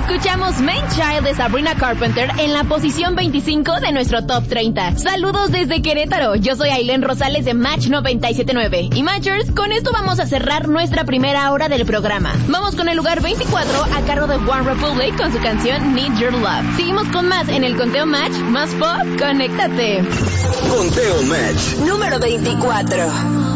Escuchamos Main Child de Sabrina Carpenter en la posición 25 de nuestro Top 30. Saludos desde Querétaro. Yo soy Ailén Rosales de Match 97.9. Y Matchers, con esto vamos a cerrar nuestra primera hora del programa. Vamos con el lugar 24 a cargo de One Republic con su canción Need Your Love. Seguimos con más en el conteo Match, más pop, conéctate. Conteo Match. Número 24.